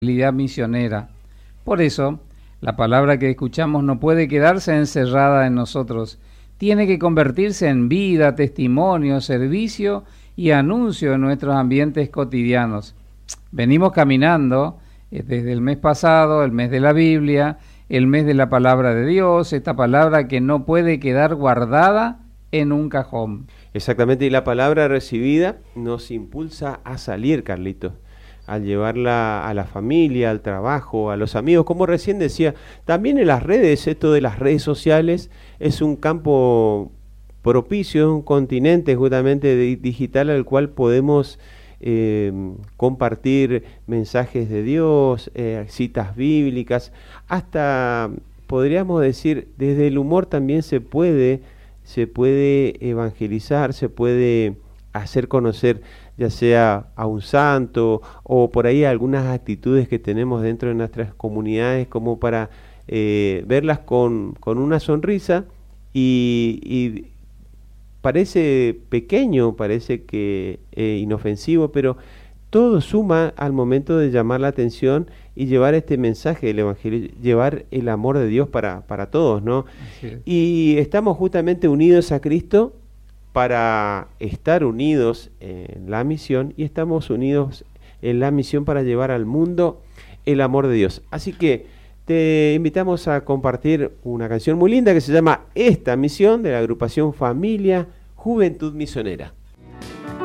responsabilidad misionera. Por eso, la palabra que escuchamos no puede quedarse encerrada en nosotros. Tiene que convertirse en vida, testimonio, servicio y anuncio en nuestros ambientes cotidianos. Venimos caminando desde el mes pasado, el mes de la Biblia, el mes de la palabra de Dios, esta palabra que no puede quedar guardada en un cajón. Exactamente, y la palabra recibida nos impulsa a salir, Carlitos, a llevarla a la familia, al trabajo, a los amigos. Como recién decía, también en las redes, esto de las redes sociales es un campo propicio, un continente justamente digital al cual podemos compartir mensajes de Dios, citas bíblicas, hasta podríamos decir, desde el humor también se puede evangelizar, se puede hacer conocer ya sea a un santo o por ahí algunas actitudes que tenemos dentro de nuestras comunidades como para verlas con una sonrisa y parece pequeño, parece que inofensivo, pero todo suma al momento de llamar la atención y llevar este mensaje del Evangelio, llevar el amor de Dios para todos, ¿no? Y estamos justamente unidos a Cristo para estar unidos en la misión y estamos unidos en la misión para llevar al mundo el amor de Dios. Así que te invitamos a compartir una canción muy linda que se llama Esta Misión de la agrupación Familia Juventud Misionera.